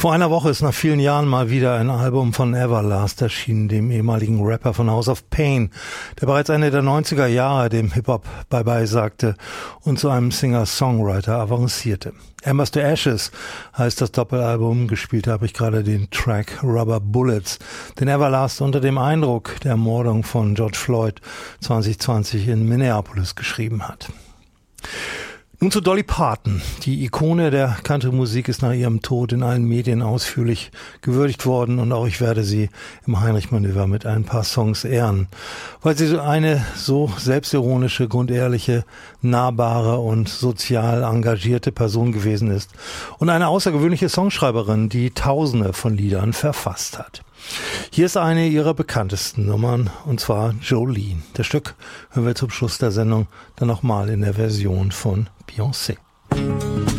Vor einer Woche ist nach vielen Jahren mal wieder ein Album von Everlast erschienen, dem ehemaligen Rapper von House of Pain, der bereits Ende der 90er Jahre dem Hip-Hop Bye-Bye sagte und zu einem Singer-Songwriter avancierte. Embers to Ashes heißt das Doppelalbum. Gespielt habe ich gerade den Track Rubber Bullets, den Everlast unter dem Eindruck der Ermordung von George Floyd 2020 in Minneapolis geschrieben hat. Nun zu Dolly Parton. Die Ikone der Country-Musik ist nach ihrem Tod in allen Medien ausführlich gewürdigt worden und auch ich werde sie im Heinrich-Manöver mit ein paar Songs ehren, weil sie eine so selbstironische, grundehrliche, nahbare und sozial engagierte Person gewesen ist und eine außergewöhnliche Songschreiberin, die Tausende von Liedern verfasst hat. Hier ist eine ihrer bekanntesten Nummern, und zwar Jolene. Das Stück hören wir zum Schluss der Sendung dann nochmal in der Version von Beyoncé.